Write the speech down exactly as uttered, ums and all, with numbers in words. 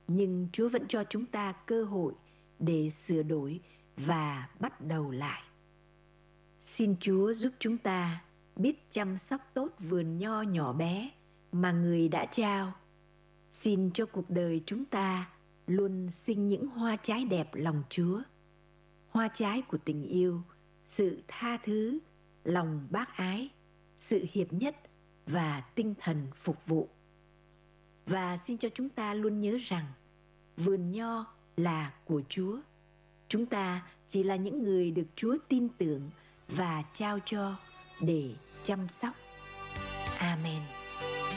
nhưng Chúa vẫn cho chúng ta cơ hội để sửa đổi và bắt đầu lại. Xin Chúa giúp chúng ta biết chăm sóc tốt vườn nho nhỏ bé mà Người đã trao. Xin cho cuộc đời chúng ta luôn sinh những hoa trái đẹp lòng Chúa, hoa trái của tình yêu, sự tha thứ, lòng bác ái, sự hiệp nhất và tinh thần phục vụ. Và xin cho chúng ta luôn nhớ rằng vườn nho là của Chúa. Chúng ta chỉ là những người được Chúa tin tưởng và trao cho để chăm sóc. Amen.